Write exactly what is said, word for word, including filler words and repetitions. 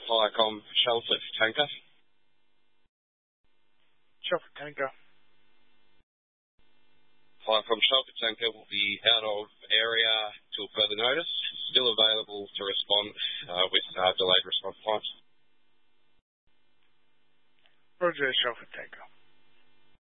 Viacom Shelford Tanker. Shelford Tanker. Viacom Shelford Tanker will be out of area till further notice. Still available to respond uh, with uh, delayed response times. Roger, Shelford Tanker.